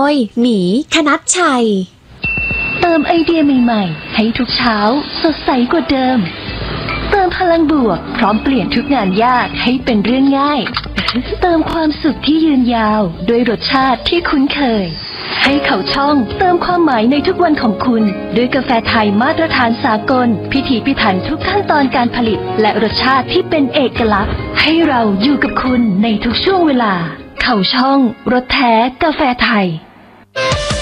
ยหมีคณัชชัยเติมไอเดียใหม่ๆให้ทุกเช้าสดใสกว่าเดิมเติมพลังบวกพร้อมเปลี่ยนทุกงานยากให้เป็นเรื่องง่ายเติมความสุขที่ยืนยาวด้วยรสชาติที่คุ้นเคยให้เขาช่องเติมความหมายในทุกวันของคุณด้วยกาแฟไทยมาตรฐานสากลพิถีพิถันทุกขั้นตอนการผลิตและรสชาติที่เป็นเอกลักษณ์ให้เราอยู่กับคุณในทุกช่วงเวลาเขาช่องรสแท้กาแฟไทย